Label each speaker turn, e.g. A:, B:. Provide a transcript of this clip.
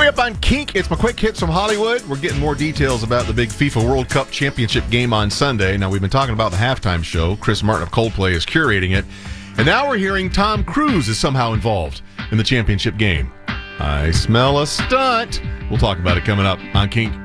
A: Coming up on Kink, it's my quick hits from Hollywood. We're getting more details about the big FIFA World Cup Championship game on Sunday. Now, we've been talking about the halftime show. Chris Martin of Coldplay is curating it. And now we're hearing Tom Cruise is somehow involved in the championship game. I smell a stunt. We'll talk about it coming up on Kink.